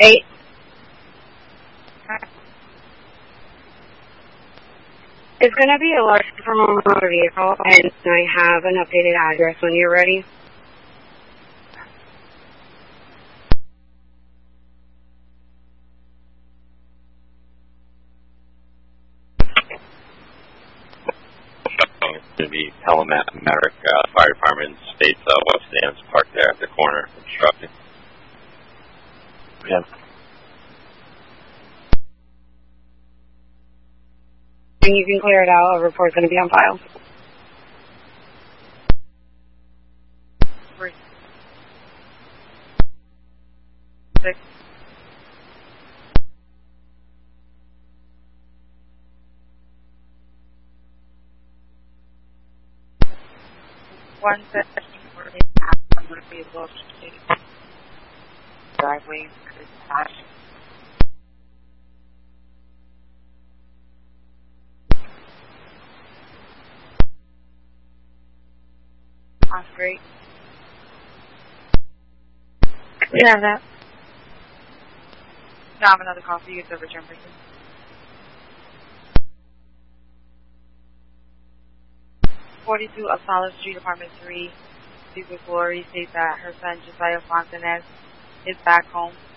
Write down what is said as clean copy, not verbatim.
8. It's going to be a large from a motor vehicle, and I have an updated address when you're ready. It's going to be Pelham America Fire Department states West Dams parked there at the corner obstructing. Yeah. And you can clear it out. A report's going to be on file. 3, 6. One section for the motor vehicle driveway is attached. Oscar 8. We have that. No, I have another call for you. It's a return person. .42 Apollo Street, Apartment 3. Speak with Lori. States that her son Josiah Fontanez is back home.